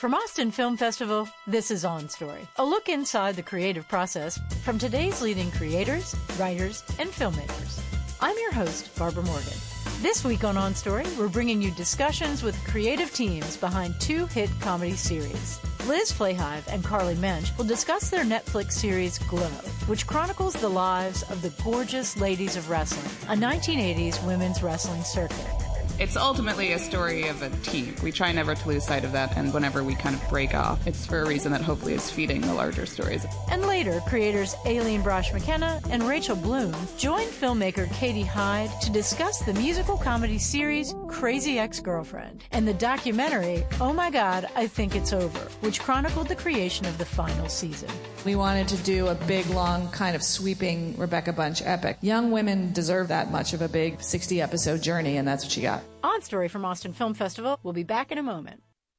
From Austin Film Festival, this is On Story, a look inside the creative process from today's leading creators, writers, and filmmakers. I'm your host, Barbara Morgan. This week on Story, we're bringing you discussions with creative teams behind two hit comedy series. Liz Flahive and Carly Mensch will discuss their Netflix series Glow, which chronicles the lives of the gorgeous ladies of wrestling, a 1980s women's wrestling circuit. It's ultimately a story of a team. We try never to lose sight of that, and whenever we kind of break off, it's for a reason that hopefully is feeding the larger stories. And later, creators Aileen Brosh McKenna and Rachel Bloom joined filmmaker Katie Hyde to discuss the musical comedy series Crazy Ex-Girlfriend and the documentary Oh My God, I Think It's Over, which chronicled the creation of the final season. We wanted to do a big, long, kind of sweeping Rebecca Bunch epic. Young women deserve that much of a big 60-episode journey, and that's what you got. On Story from Austin Film Festival. We'll be back in a moment.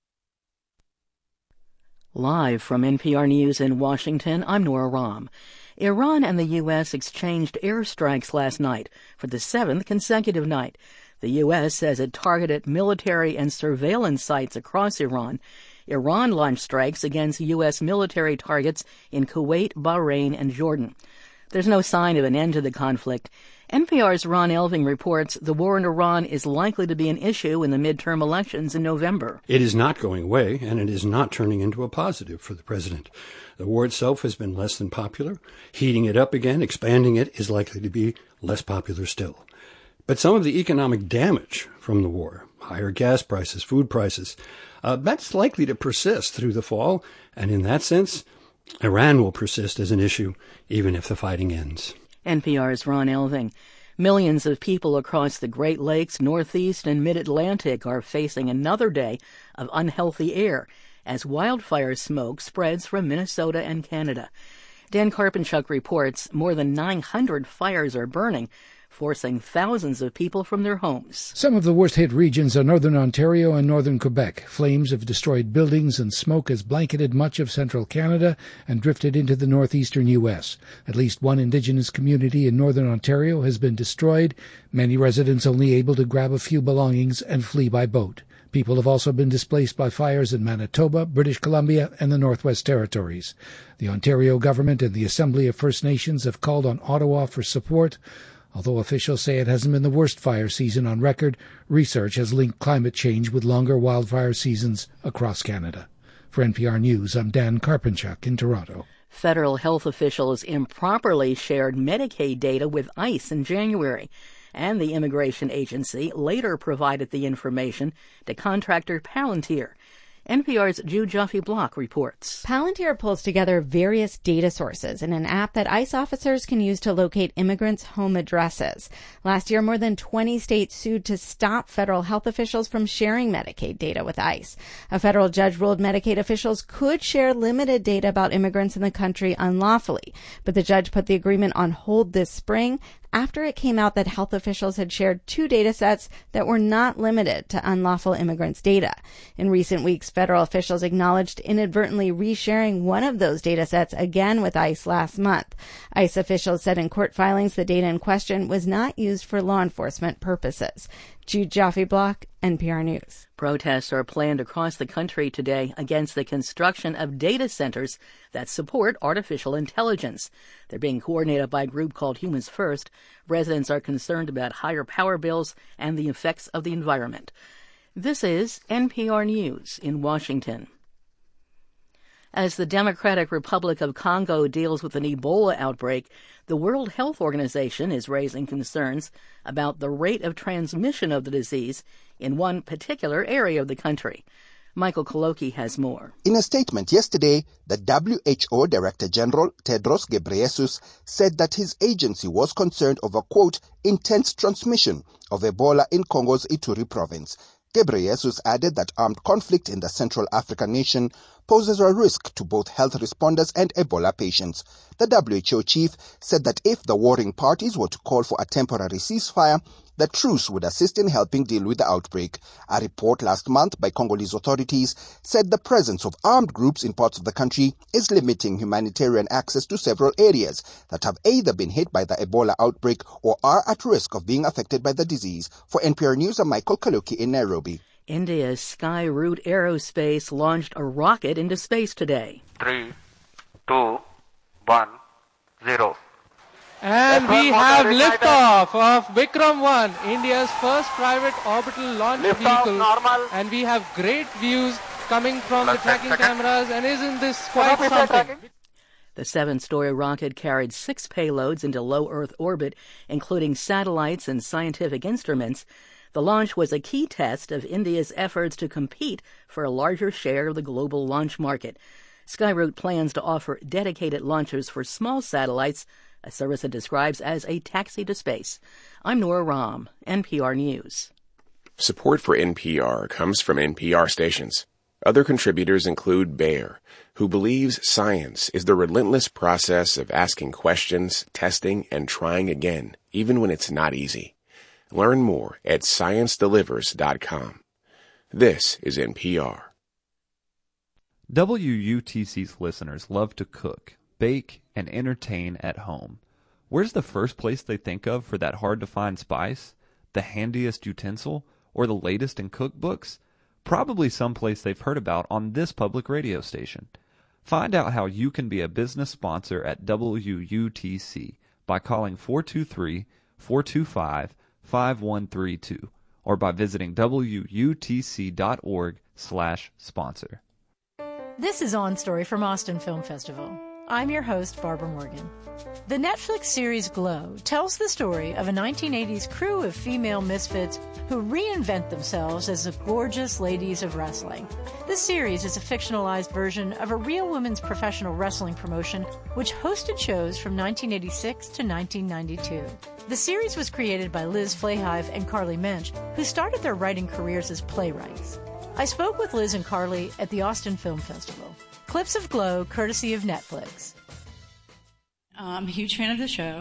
Live from NPR News in Washington, I'm Nora Rahm. Iran and the U.S. exchanged airstrikes last night for the seventh consecutive night. The U.S. says it targeted military and surveillance sites across Iran. Iran launched strikes against U.S. military targets in Kuwait, Bahrain, and Jordan. There's no sign of an end to the conflict. NPR's Ron Elving reports the war in Iran is likely to be an issue in the midterm elections in November. It is not going away, and it is not turning into a positive for the president. The war itself has been less than popular. Heating it up again, expanding it, is likely to be less popular still. But some of the economic damage from the war, higher gas prices, food prices, that's likely to persist through the fall, and in that sense, Iran will persist as an issue even if the fighting ends. NPR's Ron Elving. Millions of people across the Great Lakes, Northeast, and Mid-Atlantic are facing another day of unhealthy air as wildfire smoke spreads from Minnesota and Canada. Dan Karpenchuk reports more than 900 fires are burning, forcing thousands of people from their homes. Some of the worst-hit regions are northern Ontario and northern Quebec. Flames have destroyed buildings and smoke has blanketed much of central Canada and drifted into the northeastern U.S. At least one Indigenous community in northern Ontario has been destroyed, many residents only able to grab a few belongings and flee by boat. People have also been displaced by fires in Manitoba, British Columbia, and the Northwest Territories. The Ontario government and the Assembly of First Nations have called on Ottawa for support. Although officials say it hasn't been the worst fire season on record, research has linked climate change with longer wildfire seasons across Canada. For NPR News, I'm Dan Karpenchuk in Toronto. Federal health officials improperly shared Medicaid data with ICE in January, and the Immigration Agency later provided the information to contractor Palantir. NPR's Jude Joffe-Block reports. Palantir pulls together various data sources in an app that ICE officers can use to locate immigrants' home addresses. Last year, more than 20 states sued to stop federal health officials from sharing Medicaid data with ICE. A federal judge ruled Medicaid officials could share limited data about immigrants in the country unlawfully, but the judge put the agreement on hold this spring after it came out that health officials had shared two data sets that were not limited to unlawful immigrants' data. In recent weeks, federal officials acknowledged inadvertently resharing one of those data sets again with ICE last month. ICE officials said in court filings the data in question was not used for law enforcement purposes. Jude Joffe-Block, NPR News. Protests are planned across the country today against the construction of data centers that support artificial intelligence. They're being coordinated by a group called Humans First. Residents are concerned about higher power bills and the effects of the environment. This is NPR News in Washington. As the Democratic Republic of Congo deals with an Ebola outbreak, the World Health Organization is raising concerns about the rate of transmission of the disease in one particular area of the country. Michael Koloki has more. In a statement yesterday, the WHO Director General Tedros Ghebreyesus said that his agency was concerned over, quote, intense transmission of Ebola in Congo's Ituri province. Ghebreyesus added that armed conflict in the Central African nation poses a risk to both health responders and Ebola patients. The WHO chief said that if the warring parties were to call for a temporary ceasefire, the truce would assist in helping deal with the outbreak. A report last month by Congolese authorities said the presence of armed groups in parts of the country is limiting humanitarian access to several areas that have either been hit by the Ebola outbreak or are at risk of being affected by the disease. For NPR News, I'm Michael Kaloki in Nairobi. India's Skyroot Aerospace launched a rocket into space today. 3, 2, 1, 0. And we have liftoff of Vikram 1, India's first private orbital launch vehicle. And we have great views coming from the tracking cameras. And isn't this quite something? The 7-story rocket carried 6 payloads into low Earth orbit, including satellites and scientific instruments. The launch was a key test of India's efforts to compete for a larger share of the global launch market. Skyroot plans to offer dedicated launchers for small satellites, a service it describes as a taxi to space. I'm Nora Rahm, NPR News. Support for NPR comes from NPR stations. Other contributors include Bayer, who believes science is the relentless process of asking questions, testing, and trying again, even when it's not easy. Learn more at ScienceDelivers.com. This is NPR. WUTC's listeners love to cook, bake, and entertain at home. Where's the first place they think of for that hard-to-find spice? The handiest utensil? Or the latest in cookbooks? Probably someplace they've heard about on this public radio station. Find out how you can be a business sponsor at WUTC by calling 423-425-5132 or by visiting WUTC.org/sponsor. This is On Story from Austin Film Festival. I'm your host, Barbara Morgan. The Netflix series Glow tells the story of a 1980s crew of female misfits who reinvent themselves as the gorgeous ladies of wrestling. This series is a fictionalized version of a real women's professional wrestling promotion which hosted shows from 1986 to 1992. The series was created by Liz Flahive and Carly Mensch, who started their writing careers as playwrights. I spoke with Liz and Carly at the Austin Film Festival. Clips of Glow, courtesy of Netflix. I'm a huge fan of the show,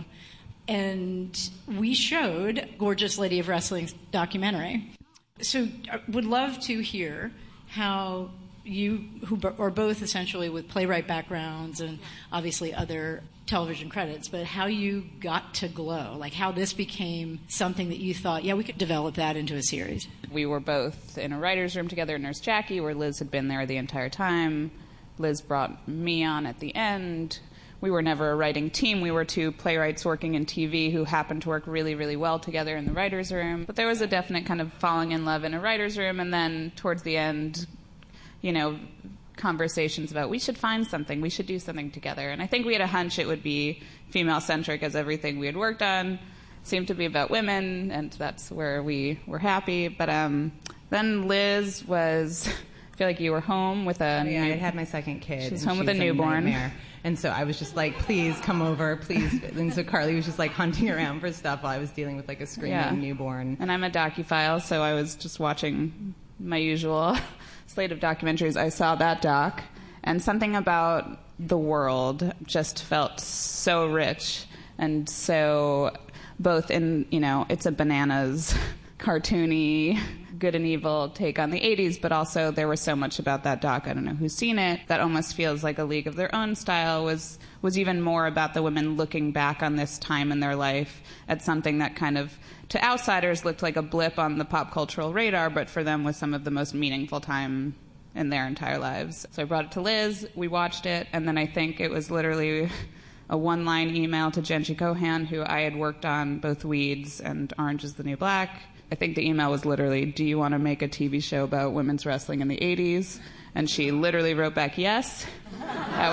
and we showed Gorgeous Lady of Wrestling's documentary. So I would love to hear how you, who are both essentially with playwright backgrounds and obviously other television credits, but how you got to Glow, like how this became something that you thought, yeah, we could develop that into a series. We were both in a writer's room together, Nurse Jackie, where Liz had been there the entire time. Liz brought me on at the end. We were never a writing team. We were two playwrights working in TV who happened to work really, really well together in the writer's room. But there was a definite kind of falling in love in a writer's room, and then towards the end, you know, conversations about we should find something, we should do something together. And I think we had a hunch it would be female-centric, as everything we had worked on seemed to be about women, and that's where we were happy. But then Liz was... I feel like you were home with a... I had my second kid. She was home with a newborn. Nightmare. And so I was just like, please come over, please. And so Carly was just like hunting around for stuff while I was dealing with like a screaming newborn. And I'm a docuphile, so I was just watching my usual slate of documentaries. I saw that doc, and something about the world just felt so rich and so both in, you know, it's a bananas, cartoony, good and evil take on the 80s, but also there was so much about that doc, I don't know who's seen it, that almost feels like A League of Their Own style, was even more about the women looking back on this time in their life at something that kind of, to outsiders, looked like a blip on the pop cultural radar, but for them was some of the most meaningful time in their entire lives. So I brought it to Liz, we watched it, and then I think it was literally a one-line email to Jenji Kohan, who I had worked on both Weeds and Orange is the New Black. I think the email was literally, do you want to make a TV show about women's wrestling in the 80s? And she literally wrote back, yes. That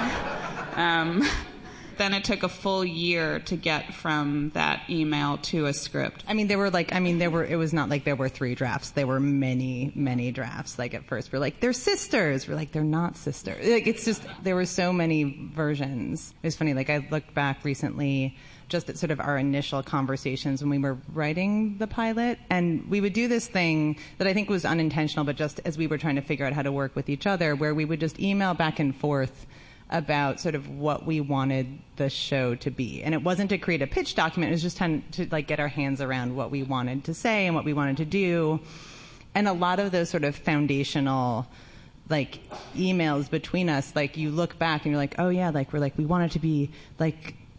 was... Then it took a full year to get from that email to a script. It was not like there were 3 drafts. There were many, many drafts. Like at first we're like, they're sisters. We're like, they're not sisters. Like it's just, there were so many versions. It was funny, like I looked back recently just at sort of our initial conversations when we were writing the pilot. And we would do this thing that I think was unintentional, but just as we were trying to figure out how to work with each other, where we would just email back and forth about sort of what we wanted the show to be. And it wasn't to create a pitch document, it was just to like get our hands around what we wanted to say and what we wanted to do. And a lot of those sort of foundational like emails between us, like you look back and you're like, oh yeah, like we're like, we want it to be like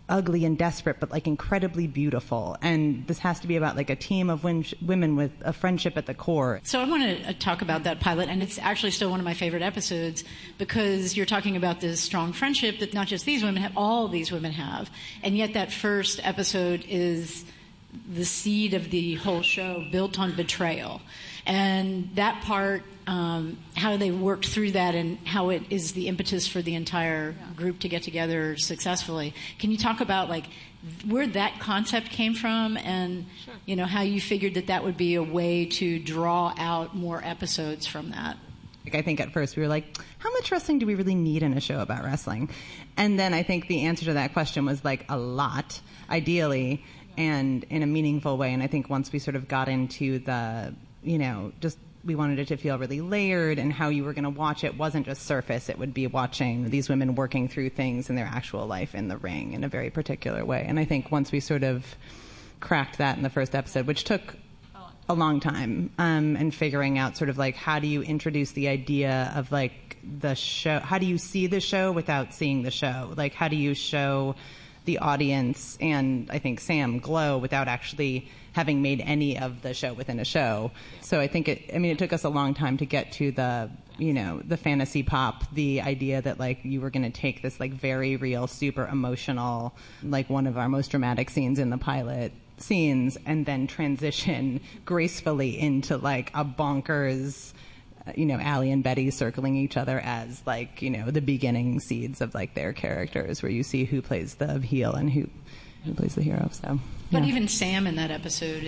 ugly and desperate, but like incredibly beautiful. And this has to be about like a team of women with a friendship at the core. So I want to talk about that pilot, and it's actually still one of my favorite episodes because you're talking about this strong friendship that not just these women have, all these women have. And yet that first episode is the seed of the whole show, built on betrayal. And that part, how they worked through that and how it is the impetus for the entire group to get together successfully. Can you talk about like where that concept came from and you know how you figured that would be a way to draw out more episodes from that? I think at first we were like, how much wrestling do we really need in a show about wrestling? And then I think the answer to that question was like a lot, ideally, and in a meaningful way. And I think once we sort of got into the, just we wanted it to feel really layered, and how you were going to watch it wasn't just surface. It would be watching these women working through things in their actual life in the ring in a very particular way. And I think once we sort of cracked that in the first episode, which took a long time, and figuring out sort of like how do you introduce the idea of like the show, how do you see the show without seeing the show? Like how do you show the audience and I think Sam glow without actually having made any of the show within a show? So I think it took us a long time to get to the fantasy pop, the idea that like you were going to take this like very real, super emotional, like one of our most dramatic scenes in the pilot scenes, and then transition gracefully into like a bonkers, Allie and Betty circling each other as like, the beginning seeds of like their characters, where you see who plays the heel and who plays the hero. So, But even Sam in that episode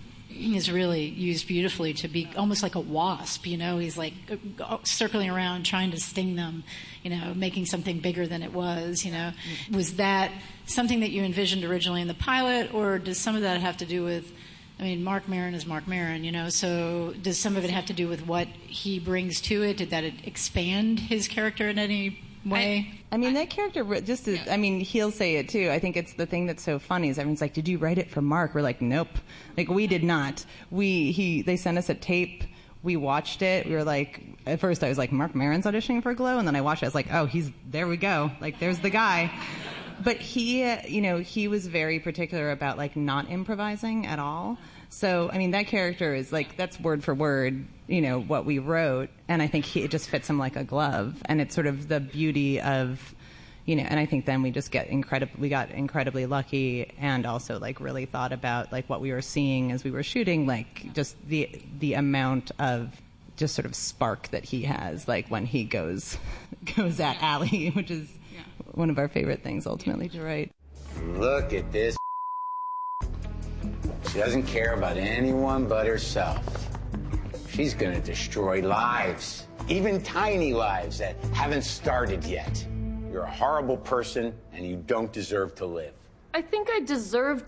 is really used beautifully to be almost like a wasp. He's like circling around trying to sting them, making something bigger than it was. Was that something that you envisioned originally in the pilot, or does some of that have to do with, Marc Maron is Marc Maron, so does some of it have to do with what he brings to it? Did that expand his character in any way? That character just is, he'll say it too. I think it's the thing that's so funny is everyone's like, did you write it for Mark? We're like, nope. Like, we did not. They sent us a tape. We watched it. We were like, at first I was like, Marc Maron's auditioning for Glow? And then I watched it. I was like, oh, there we go. Like, there's the guy. But he was very particular about like not improvising at all. So, that character is like, that's word for word, what we wrote. And I think it just fits him like a glove. And it's sort of the beauty of, and I think then we just got incredibly lucky, and also like really thought about like what we were seeing as we were shooting, like just the amount of just sort of spark that he has, like when he goes at Allie, which is one of our favorite things ultimately to write. Look at this. She doesn't care about anyone but herself. She's going to destroy lives, even tiny lives that haven't started yet. You're a horrible person, and you don't deserve to live. I think I deserve